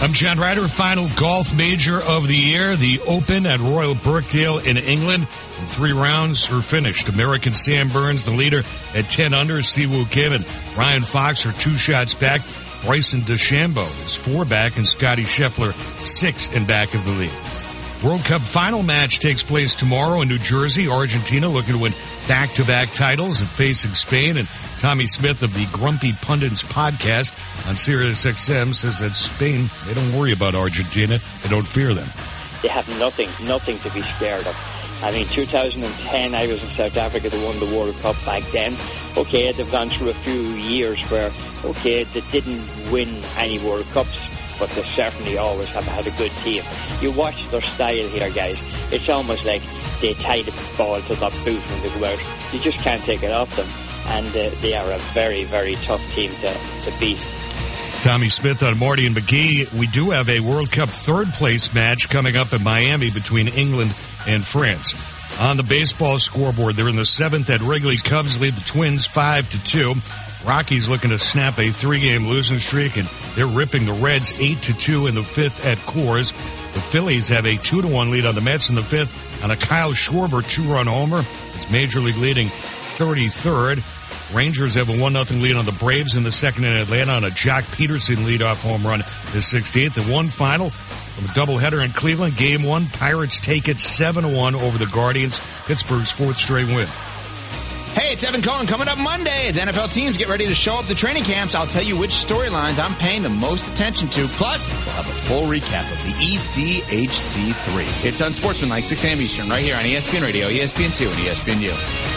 I'm John Ryder. Final golf major of the year, the Open at Royal Birkdale in England. And 3 rounds are finished. American Sam Burns, the leader, at 10 under. Siwoo Kim and Ryan Fox are 2 shots back. Bryson DeChambeau is 4 back, and Scotty Scheffler 6 in back of the lead. World Cup final match takes place tomorrow in New Jersey. Argentina looking to win back-to-back titles and facing Spain. And Tommy Smith of the Grumpy Pundits podcast on Sirius XM says that Spain, they don't worry about Argentina. They don't fear them. They have nothing to be scared of. I mean, 2010, I was in South Africa. They won the World Cup back then. Okay, they've gone through a few years where, okay, they didn't win any World Cups, but they certainly always have had a good team. You watch their style here, guys. It's almost like they tie the ball to their boot when they go out. You just can't take it off them. And they are a very, very tough team to beat. Tommy Smith on Marty and McGee. We do have a World Cup third-place match coming up in Miami between England and France. On the baseball scoreboard, they're in the 7th at Wrigley. Cubs lead the Twins 5-2. Rockies looking to snap a 3-game losing streak, and they're ripping the Reds 8-2 in the 5th at Coors. The Phillies have a 2-1 lead on the Mets in the 5th on a Kyle Schwarber 2-run homer. It's Major League leading 33rd. Rangers have a 1-0 lead on the Braves in the 2nd in Atlanta on a Jock Peterson leadoff home run the 16th. And one final from a doubleheader in Cleveland. Game 1, Pirates take it 7-1 over the Guardians. Pittsburgh's 4th straight win. Hey, it's Evan Cohen. Coming up Monday as NFL teams get ready to show up to training camps, I'll tell you which storylines I'm paying the most attention to. Plus, we'll have a full recap of the ECHC3. It's Unsportsmanlike, 6 a.m. Eastern, right here on ESPN Radio, ESPN2, and ESPNU.